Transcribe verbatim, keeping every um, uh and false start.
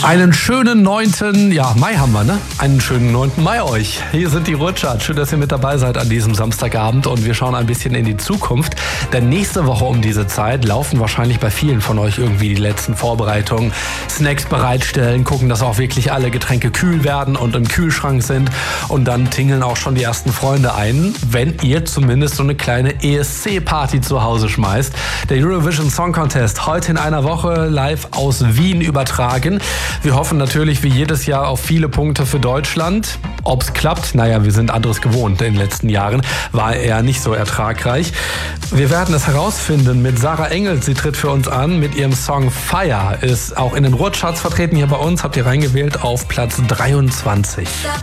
Einen schönen neunten Ja, Mai haben wir, ne? Einen schönen neunten Mai euch. Hier sind die Ruhrcharts. Schön, dass ihr mit dabei seid an diesem Samstagabend und wir schauen ein bisschen in die Zukunft. Denn nächste Woche um diese Zeit laufen wahrscheinlich bei vielen von euch irgendwie die letzten Vorbereitungen. Snacks bereitstellen, gucken, dass auch wirklich alle Getränke kühl werden und im Kühlschrank sind. Und dann tingeln auch schon die ersten Freunde ein, wenn ihr zumindest so eine kleine E S C-Party zu Hause schmeißt. Der Eurovision Song Contest heute in einer Woche live aus Wien übertragen. Wir hoffen natürlich wie jedes Jahr auf viele Punkte für Deutschland. Ob's klappt, naja, wir sind anderes gewohnt in den letzten Jahren, war eher nicht so ertragreich. Wir werden es herausfinden mit Sarah Engels. Sie tritt für uns an mit ihrem Song Fire. Ist auch in den Ruhrcharts vertreten hier bei uns. Habt ihr reingewählt auf Platz dreiundzwanzig. Stop